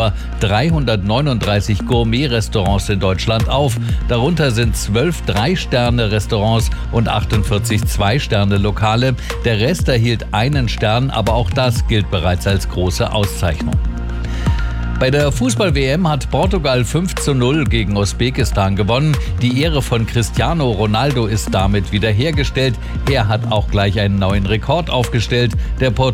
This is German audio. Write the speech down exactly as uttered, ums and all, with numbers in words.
etwa dreihundertneununddreißig Gourmet-Restaurants in Deutschland auf. Darunter sind zwölf Drei-Sterne-Restaurants und achtundvierzig Zwei-Sterne-Lokale. Der Rest erhielt einen Stern, aber auch das gilt bereits als große Auszeichnung. Bei der Fußball-W M hat Portugal fünf zu null gegen Usbekistan gewonnen. Die Ehre von Cristiano Ronaldo ist damit wiederhergestellt. Er hat auch gleich einen neuen Rekord aufgestellt. Der Port